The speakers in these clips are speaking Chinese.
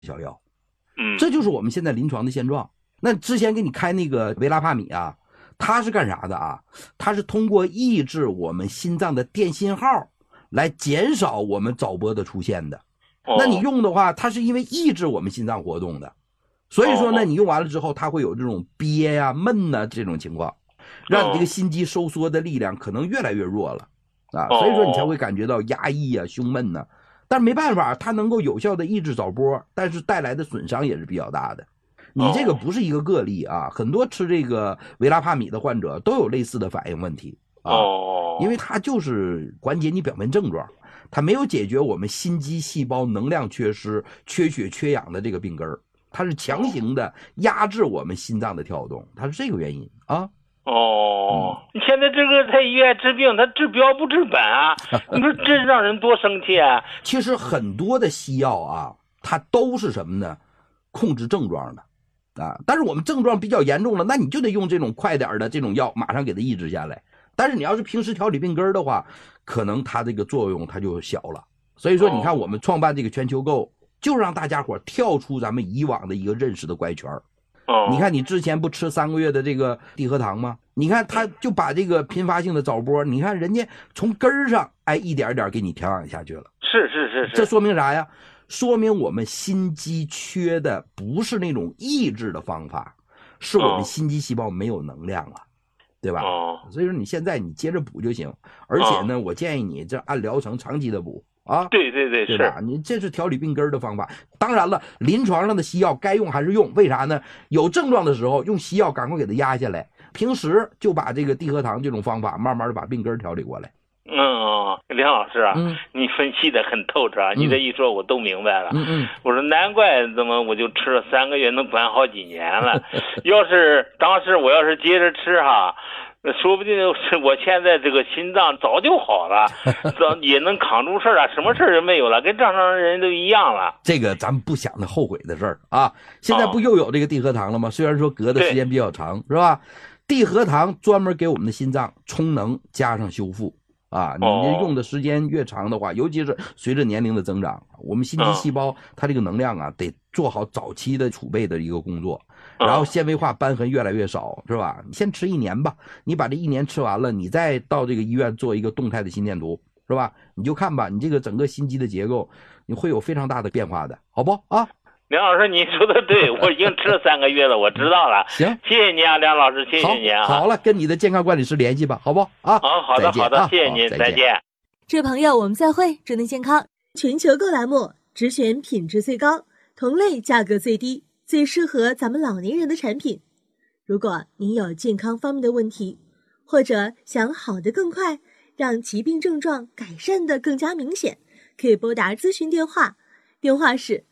效药。这就是我们现在临床的现状。那之前给你开那个维拉帕米啊，它是干啥的啊？它是通过抑制我们心脏的电信号来减少我们早搏的出现的。那你用的话，它是因为抑制我们心脏活动的，所以说呢，你用完了之后，它会有这种憋呀、闷呐这种情况，让你这个心肌收缩的力量可能越来越弱了啊，所以说你才会感觉到压抑啊、胸闷呐。但是没办法，它能够有效的抑制早搏，但是带来的损伤也是比较大的。你这个不是一个个例啊，很多吃这个维拉帕米的患者都有类似的反应问题啊，因为它就是缓解你表面症状，它没有解决我们心肌细胞能量缺失、缺血缺氧的这个病根儿，它是强行的压制我们心脏的跳动，它是这个原因啊。 你现在这个在医院治病，他治标不治本啊！你说这让人多生气啊！ 其实很多的西药啊，它都是什么呢？控制症状的啊。但是我们症状比较严重了，那你就得用这种快点的这种药，马上给它抑制下来。但是你要是平时调理病根的话，可能它这个作用它就小了。所以说，你看我们创办这个全球购，就让大家伙跳出咱们以往的一个认识的怪圈。你看你之前不吃3个月的这个地核糖吗？你看他就把这个频发性的早搏，你看人家从根儿上一点点给你调养下去了。 是， 这说明啥呀？说明我们心肌缺的不是那种抑制的方法，是我们心肌细胞没有能量了，对吧？所以说你现在你接着补就行。而且呢，我建议你这按疗程长期的补啊。 对， 对吧？你这是调理病根的方法。当然了，临床上的西药该用还是用，为啥呢？有症状的时候用西药赶快给它压下来，平时就把这个地核糖这种方法慢慢的把病根调理过来。 梁老师啊，你分析的很透彻，你这一说我都明白了。我说难怪怎么我就吃了3个月能管好几年了。要是当时我要是接着吃哈，说不定是我现在这个心脏早就好了，也能扛住事儿了，什么事儿也没有了，跟正常人都一样了。 这个咱们不想着后悔的事儿啊。现在不又有这个地核糖了吗？虽然说隔的时间比较长，是吧？地核糖专门给我们的心脏充能加上修复啊。你用的时间越长的话，尤其是随着年龄的增长，我们心肌细胞它这个能量啊，得做好早期的储备的一个工作。然后纤维化瘢痕越来越少，是吧？你先吃1年吧，你把这1年吃完了，你再到这个医院做一个动态的心电图，是吧？你就看吧，你这个整个心肌的结构，你会有非常大的变化的，好不啊？ 梁老师，你说的对，我已经吃了3个月了，我知道了。 行， 谢谢您啊，梁老师，谢谢您啊。 好了，跟你的健康管理师联系吧，好不啊？ 好的，谢谢您，再见。 这位朋友，我们再会，祝您健康。全球购栏目只选品质最高、同类价格最低、最适合咱们老年人的产品。如果您有健康方面的问题，或者想好得更快，让疾病症状改善得更加明显，可以拨打咨询电话，电话是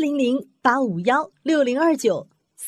400-851-6029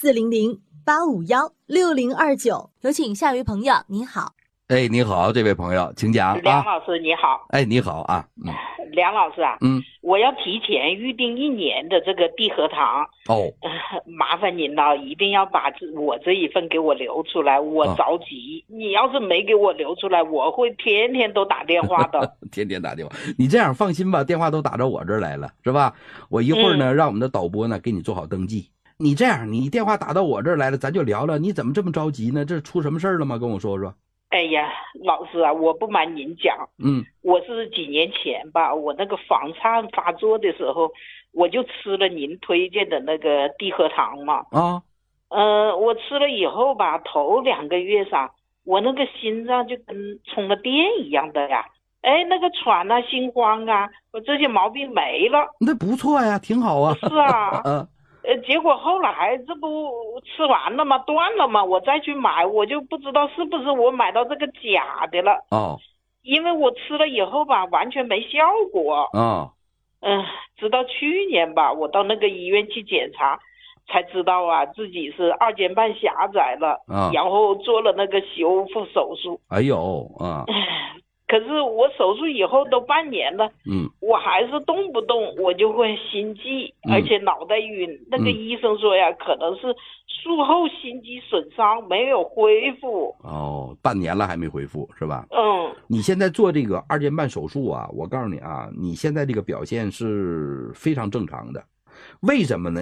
400-851-6029。有请下一位朋友，您好。 你好，这位朋友，请讲。 梁老师你好。 你好啊。 梁老师啊，我要提前预定1年的这个地核糖。麻烦您了，一定要把我这一份给我留出来，我着急。你要是没给我留出来，我会天天都打电话的。 天天打电话，你这样放心吧，电话都打着我这儿来了，是吧？我一会儿呢，让我们的导播呢给你做好登记。你这样，你电话打到我这儿来了，咱就聊聊，你怎么这么着急呢？这出什么事儿了吗？跟我说说。 哎呀，老师啊，我不瞒您讲，我是几年前吧，我那个房颤发作的时候，我就吃了您推荐的那个地核糖嘛。我吃了以后吧，头2个月上，我那个心脏就跟充了电一样的呀，那个喘啊、心慌啊，我这些毛病没了。 那不错呀，挺好啊。 是啊。结果后来这不吃完了吗？断了吗？我再去买，我就不知道是不是我买到这个假的了。因为我吃了以后吧，完全没效果。直到去年吧，我到那个医院去检查，才知道啊，自己是2间半狭窄了，然后做了那个修复手术。可是我手术以后都半年了，我还是动不动我就会心悸，而且脑袋晕。那个医生说呀，可能是术后心肌损伤没有恢复。 半年了还没恢复是吧？你现在做这个2间半手术啊，我告诉你啊，你现在这个表现是非常正常的。 为什么呢？